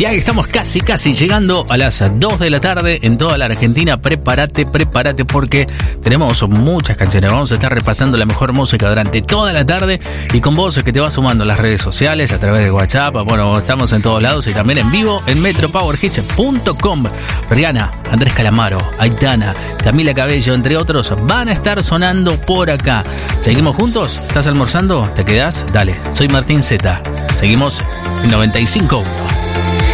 Ya estamos casi llegando a las 2 de la tarde en toda la Argentina. Prepárate porque tenemos muchas canciones. Vamos a estar repasando la mejor música durante toda la tarde y con vos que te vas sumando en las redes sociales, a través de WhatsApp. Bueno, estamos en todos lados y también en vivo en metropowerhits.com. Rihanna, Andrés Calamaro, Aitana, Camila Cabello, entre otros, van a estar sonando por acá. ¿Seguimos juntos? ¿Estás almorzando? ¿Te quedás? Dale, soy Martín Zeta. Seguimos en 95.1.